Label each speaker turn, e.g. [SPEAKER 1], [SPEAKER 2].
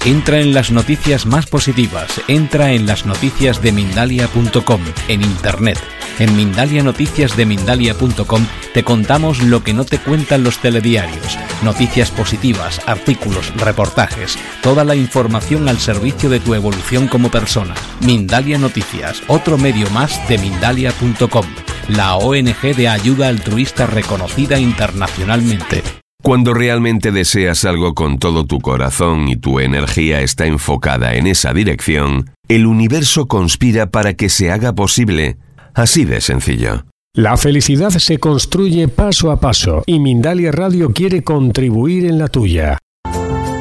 [SPEAKER 1] Entra en las noticias más positivas, entra en las noticias de Mindalia.com, en internet. En mindalianoticiasdemindalia.com te contamos lo que no te cuentan los telediarios, noticias positivas, artículos, reportajes, toda la información al servicio de tu evolución como persona. Mindalia Noticias, otro medio más de Mindalia.com, la ONG de ayuda altruista reconocida internacionalmente.
[SPEAKER 2] Cuando realmente deseas algo con todo tu corazón y tu energía está enfocada en esa dirección, el universo conspira para que se haga posible. Así de sencillo.
[SPEAKER 3] La felicidad se construye paso a paso y Mindalia Radio quiere contribuir en la tuya.